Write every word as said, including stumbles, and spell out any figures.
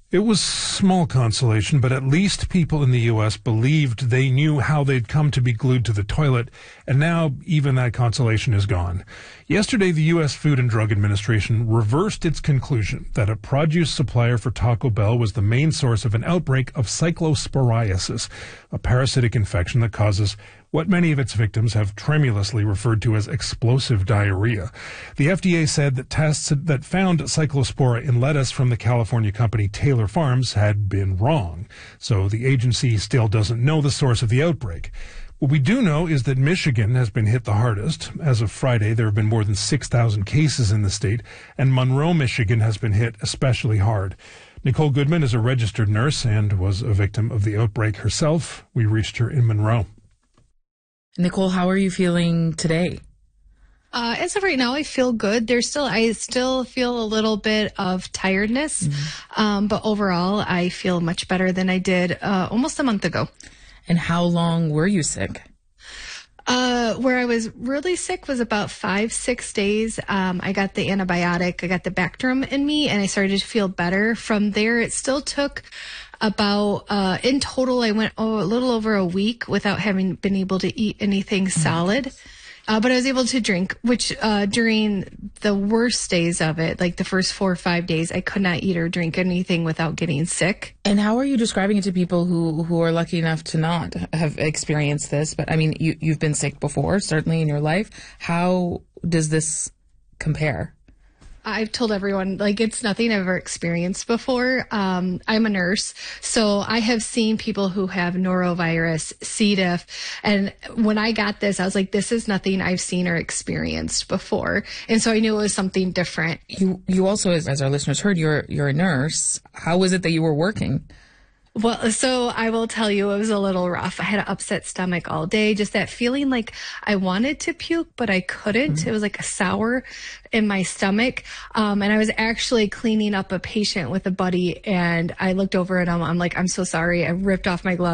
It was small consolation, but at least people in the U S believed they knew how they'd come to be glued to the toilet, and now even that consolation is gone. Yesterday, the U S Food and Drug Administration reversed its conclusion that a produce supplier for Taco Bell was the main source of an outbreak of cyclosporiasis, a parasitic infection that causes what many of its victims have tremulously referred to as explosive diarrhea. The F D A said that tests that found cyclospora in lettuce from the California company Taylor Farms had been wrong, so the agency still doesn't know the source of the outbreak. What we do know is that Michigan has been hit the hardest. As of Friday, there have been more than six thousand cases in the state, and Monroe, Michigan has been hit especially hard. Nicole Goodman is a registered nurse and was a victim of the outbreak herself. We reached her in Monroe. Nicole, how are you feeling today? Uh, as of right now, I feel good. There's still, I still feel a little bit of tiredness, mm-hmm. um, but overall, I feel much better than I did uh, almost a month ago. And how long were you sick? Uh, where I was really sick was about five, six days. Um, I got the antibiotic, I got the Bactrim in me, and I started to feel better. From there, it still took about, uh, in total, I went oh, a little over a week without having been able to eat anything solid. Uh, but I was able to drink, which uh, during the worst days of it, like the first four or five days, I could not eat or drink anything without getting sick. And how are you describing it to people who, who are lucky enough to not have experienced this? But I mean, you, you've been sick before, certainly in your life. How does this compare? I've told everyone, like, it's nothing I've ever experienced before. Um, I'm a nurse, so I have seen people who have norovirus, C. diff, and when I got this, I was like, this is nothing I've seen or experienced before. And so I knew it was something different. You you also, as our listeners heard, you're, you're a nurse. How was it that you were working? Well, so I will tell you, it was a little rough. I had an upset stomach all day, just that feeling like I wanted to puke, but I couldn't. Mm-hmm. It was like a sour in my stomach. Um, and I was actually cleaning up a patient with a buddy, and I looked over at him. I'm like, I'm so sorry. I ripped off my glove.